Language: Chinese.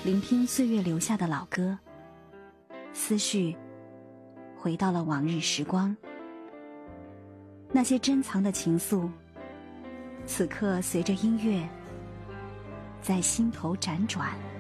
聆听岁月留下的老歌，思绪回到了往日时光。那些珍藏的情愫，此刻随着音乐在心头辗转。